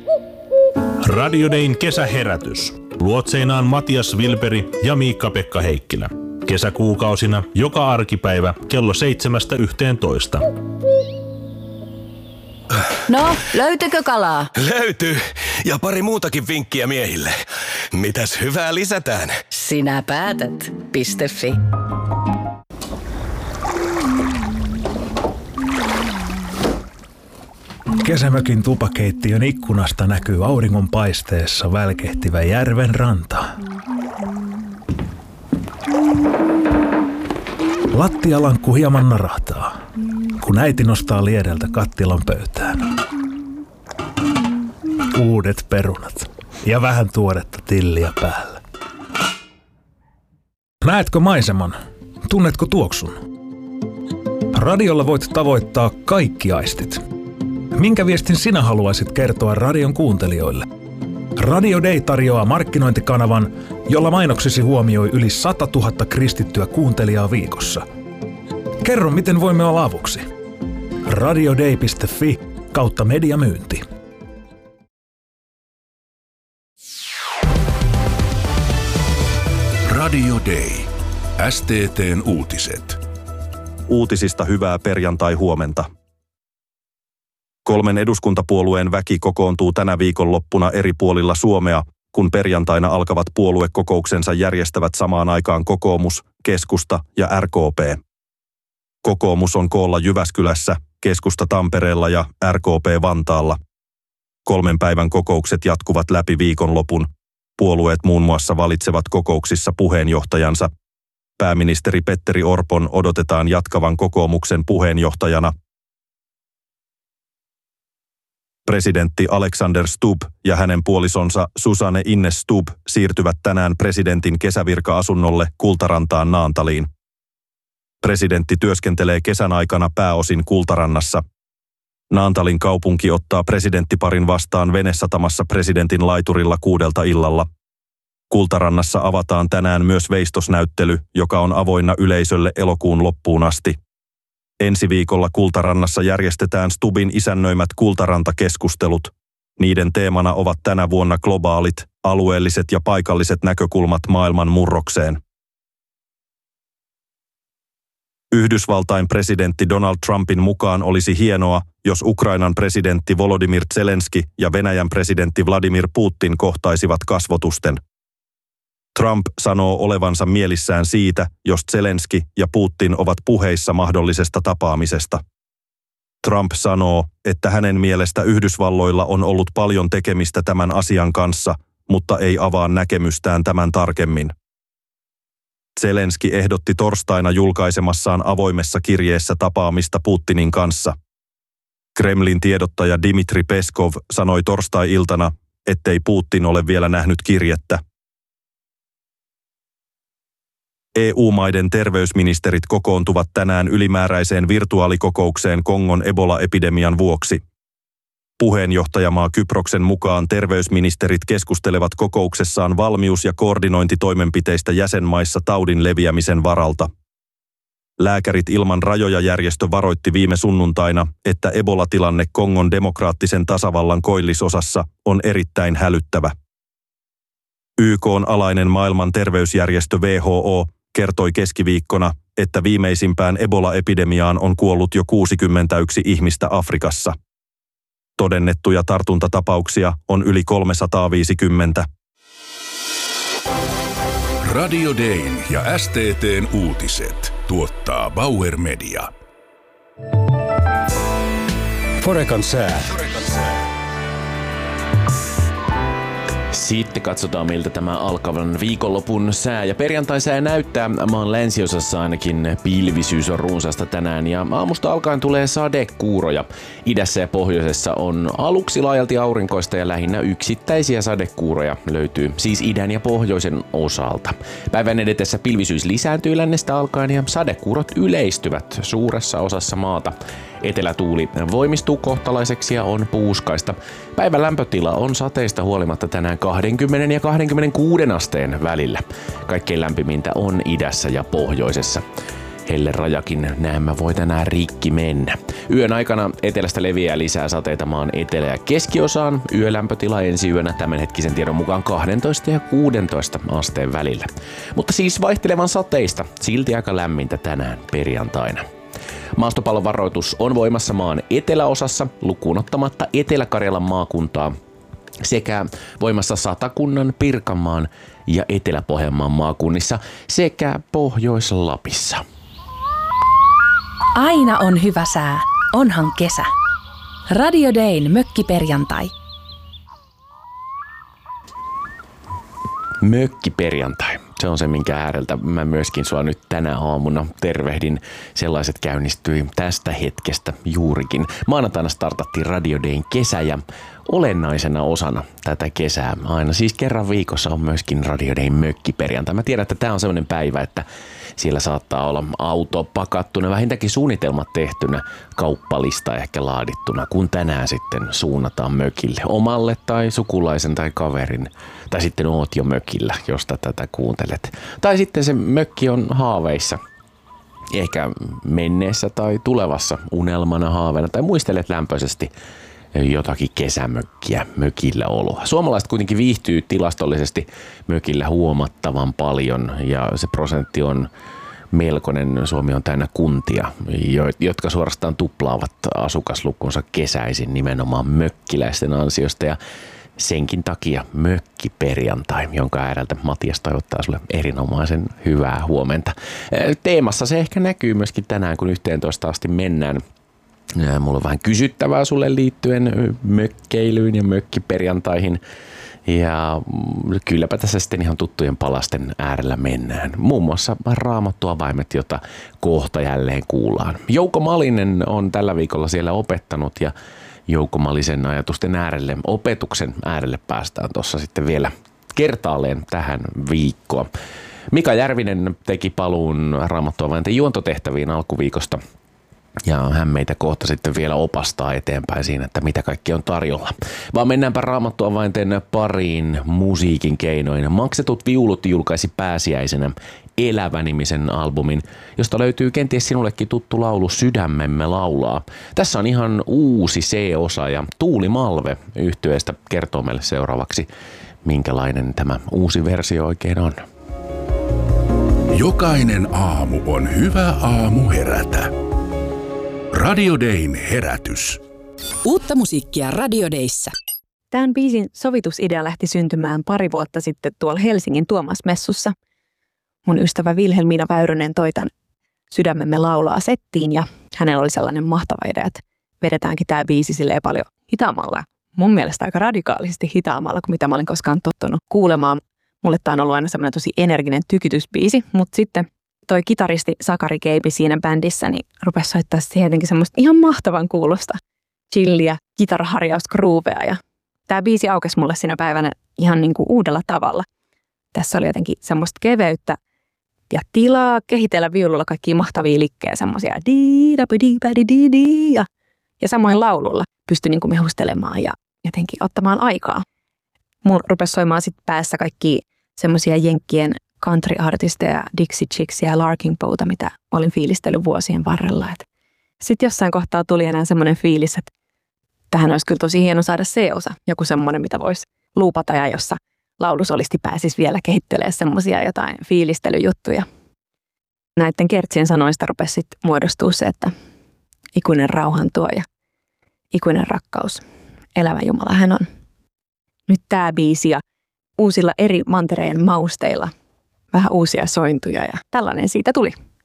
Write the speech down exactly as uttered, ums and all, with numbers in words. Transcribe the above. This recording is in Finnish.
Radio Dayn kesäherätys. Luotseinaan Matias Vilperi ja Miikka-Pekka Heikkilä. Kesäkuukausina joka arkipäivä kello seitsemästä yhteentoista. No, löytyykö kalaa? Löytyy. Ja pari muutakin vinkkiä miehille. Mitäs hyvää lisätään? Sinä päätät. Piste.fi. Kesämökin tupakeittiön ikkunasta näkyy auringonpaisteessa välkehtivä järven ranta. Lattialankku hieman narahtaa, kun äiti nostaa liedeltä kattilan pöytään. Uudet perunat ja vähän tuoretta tilliä päällä. Näetkö maiseman? Tunnetko tuoksun? Radiolla voit tavoittaa kaikki aistit. Minkä viestin sinä haluaisit kertoa radion kuuntelijoille? Radio Day tarjoaa markkinointikanavan, jolla mainoksesi huomioi yli sata tuhatta kristittyä kuuntelijaa viikossa. Kerro, miten voimme olla avuksi. radioday piste fi kautta mediamyynti. Radio Day. S T T:n uutiset. Uutisista hyvää perjantai-huomenta. Kolmen eduskuntapuolueen väki kokoontuu tänä viikonloppuna eri puolilla Suomea, kun perjantaina alkavat puoluekokouksensa järjestävät samaan aikaan kokoomus, keskusta ja R K P. Kokoomus on koolla Jyväskylässä, keskusta Tampereella ja R K P Vantaalla. Kolmen päivän kokoukset jatkuvat läpi viikonlopun. Puolueet muun muassa valitsevat kokouksissa puheenjohtajansa. Pääministeri Petteri Orpon odotetaan jatkavan kokoomuksen puheenjohtajana. Presidentti Alexander Stubb ja hänen puolisonsa Susanne Ines Stubb siirtyvät tänään presidentin kesävirka-asunnolle Kultarantaan Naantaliin. Presidentti työskentelee kesän aikana pääosin Kultarannassa. Naantalin kaupunki ottaa presidenttiparin vastaan venesatamassa presidentin laiturilla kuudelta illalla. Kultarannassa avataan tänään myös veistosnäyttely, joka on avoinna yleisölle elokuun loppuun asti. Ensi viikolla Kultarannassa järjestetään Stubbin isännöimät Kultaranta-keskustelut. Niiden teemana ovat tänä vuonna globaalit, alueelliset ja paikalliset näkökulmat maailman murrokseen. Yhdysvaltain presidentti Donald Trumpin mukaan olisi hienoa, jos Ukrainan presidentti Volodymyr Zelenski ja Venäjän presidentti Vladimir Putin kohtaisivat kasvotusten. Trump sanoo olevansa mielissään siitä, jos Zelenski ja Putin ovat puheissa mahdollisesta tapaamisesta. Trump sanoo, että hänen mielestä Yhdysvalloilla on ollut paljon tekemistä tämän asian kanssa, mutta ei avaa näkemystään tämän tarkemmin. Zelenski ehdotti torstaina julkaisemassaan avoimessa kirjeessä tapaamista Putinin kanssa. Kremlin tiedottaja Dmitri Peskov sanoi torstai-iltana, ettei Putin ole vielä nähnyt kirjettä. E U-maiden terveysministerit kokoontuvat tänään ylimääräiseen virtuaalikokoukseen Kongon Ebola-epidemian vuoksi. Puheenjohtajamaa Kyproksen mukaan terveysministerit keskustelevat kokouksessaan valmius- ja koordinointitoimenpiteistä jäsenmaissa taudin leviämisen varalta. Lääkärit ilman rajoja -järjestö varoitti viime sunnuntaina, että Ebola-tilanne Kongon demokraattisen tasavallan koillisosassa on erittäin hälyttävä. Y K:n alainen maailman terveysjärjestö W H O kertoi keskiviikkona, että viimeisimpään Ebola-epidemiaan on kuollut jo kuusikymmentäyksi ihmistä Afrikassa. Todennettuja tartuntatapauksia on yli kolmesataaviisikymmentä. Radio Dayn ja S T T:n uutiset tuottaa Bauer Media. Forecan sää. Sitten katsotaan, miltä tämä alkavan viikonlopun sää ja perjantai-sää näyttää. Maan länsiosassa ainakin pilvisyys on runsaasta tänään ja aamusta alkaen tulee sadekuuroja. Idässä ja pohjoisessa on aluksi laajalti aurinkoista ja lähinnä yksittäisiä sadekuuroja löytyy siis idän ja pohjoisen osalta. Päivän edetessä pilvisyys lisääntyy lännestä alkaen ja sadekuurot yleistyvät suuressa osassa maata. Etelätuuli voimistuu kohtalaiseksi ja on puuskaista. Päivän lämpötila on sateista huolimatta tänään kaksikymmentä ja kaksikymmentäkuusi asteen välillä. Kaikkein lämpimintä on idässä ja pohjoisessa. Helle rajakin näemmä voi tänään rikki mennä. Yön aikana etelästä leviää lisää sateita maan etelä- ja keskiosaan. Yölämpötila ensi yönä tämänhetkisen tiedon mukaan kaksitoista ja kuusitoista asteen välillä. Mutta siis vaihtelevan sateista, silti aika lämmintä tänään perjantaina. Maastopallon varoitus on voimassa maan eteläosassa lukuun ottamatta Etelä-Karjalan maakuntaa sekä voimassa Satakunnan, Pirkanmaan ja Etelä-Pohjanmaan maakunnissa sekä Pohjois-Lapissa. Aina on hyvä sää, onhan kesä. Radio Dayn mökkiperjantai. Mökkiperjantai. Se on se, minkä ääreltä mä myöskin sua nyt tänä aamuna tervehdin. Sellaiset käynnistyi tästä hetkestä juurikin. Maanantaina startattiin Radio Dayn kesä ja olennaisena osana tätä kesää aina siis kerran viikossa on myöskin Radio Dayn mökkiperjantai. Mä tiedän, että tää on sellainen päivä, että siellä saattaa olla auto pakattuna, vähintäänkin suunnitelmat tehtynä, kauppalista ehkä laadittuna, kun tänään sitten suunnataan mökille omalle tai sukulaisen tai kaverin. Tai sitten oot jo mökillä, josta tätä kuuntelet. Tai sitten se mökki on haaveissa. Ehkä menneessä tai tulevassa unelmana haaveena. Tai muistelet lämpöisesti jotakin kesämökkiä, mökillä oloa. Suomalaiset kuitenkin viihtyy tilastollisesti mökillä huomattavan paljon ja se prosentti on melkoinen. Suomi on täynnä kuntia, jotka suorastaan tuplaavat asukaslukunsa kesäisin nimenomaan mökkiläisten ansiosta ja senkin takia mökkiperjantai, jonka ääreltä Matias toivottaa sulle erinomaisen hyvää huomenta. Teemassa se ehkä näkyy myöskin tänään, kun yhteentoista asti mennään. Mulla on vähän kysyttävää sulle liittyen mökkeilyyn ja mökkiperjantaihin. Ja kylläpä tässä sitten ihan tuttujen palasten äärellä mennään. Muun muassa Raamattuavaimet, jota kohta jälleen kuullaan. Jouko Malinen on tällä viikolla siellä opettanut ja Jouko Malisen ajatusten äärelle, opetuksen äärelle päästään tuossa sitten vielä kertaalleen tähän viikkoon. Mika Järvinen teki paluun Raamattuavainten juontotehtäviin alkuviikosta. Ja hän meitä kohta sitten vielä opastaa eteenpäin siinä, että mitä kaikki on tarjolla. Vaan mennäänpä Raamattuavainten pariin musiikin keinoin. Maksetut viulut julkaisi pääsiäisenä Elävä-nimisen albumin, josta löytyy kenties sinullekin tuttu laulu Sydämemme laulaa. Tässä on ihan uusi C-osa ja Tuuli Malve -yhtyeestä kertoo meille seuraavaksi, minkälainen tämä uusi versio oikein on. Jokainen aamu on hyvä aamu herätä. Radio Dayn herätys. Uutta musiikkia Radio Dayssä. Tämän biisin sovitusidea lähti syntymään pari vuotta sitten tuolla Helsingin Tuomas-messussa. Mun ystävä Vilhelmiina Väyrynen toi tämän Sydämemme laulaa settiin ja hänellä oli sellainen mahtava idea, että vedetäänkin tämä biisi silleen paljon hitaammalla. Mun mielestä aika radikaalisesti hitaammalla kuin mitä mä olin koskaan tottunut kuulemaan. Mulle tämä on ollut aina semmoinen tosi energinen tykytysbiisi, mutta sitten toi kitaristi Sakari Keipi siinä bändissä niin rupesi soittaa sitten jotenkin semmoista ihan mahtavan kuulosta chilliä, kitaraharjausgruuvea ja tämä biisi aukesi mulle siinä päivänä ihan niin kuin uudella tavalla. Tässä oli jotenkin semmoista keveyttä ja tilaa kehitellä viululla kaikkia mahtavia likkejä, semmoisia ja, ja samoin laululla pystyi niin kuin mehustelemaan ja jotenkin ottamaan aikaa. Mulla rupesi soimaan sitten päässä kaikki semmoisia jenkkien country-artisteja, Dixie Chicksia ja Larkin Bowta, mitä olin fiilistellyt vuosien varrella. Sitten jossain kohtaa tuli enää semmoinen fiilis, että tähän olisi kyllä tosi hieno saada C-osa, joku semmoinen, mitä voisi luupata ja jossa laulusolisti pääsisi vielä kehittelemään semmoisia jotain fiilistelyjuttuja. Näiden kertsien sanoista rupesi sitten muodostua se, että ikuinen rauhan tuoja, ikuinen rakkaus, elävä Jumala hän on. Nyt tämä biisi ja uusilla eri mantereen mausteilla vähän uusia sointuja ja tällainen siitä tuli.